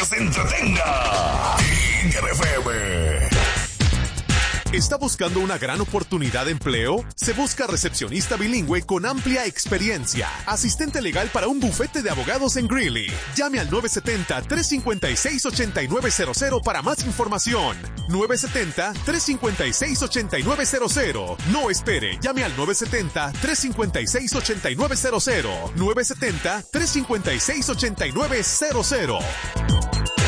te entretenga. Tigre FM. ¿Está buscando una gran oportunidad de empleo? Se busca recepcionista bilingüe con amplia experiencia. Asistente legal para un bufete de abogados en Greeley. Llame al 970-356-8900 para más información. 970-356-8900. No espere, llame al 970-356-8900. 970-356-8900.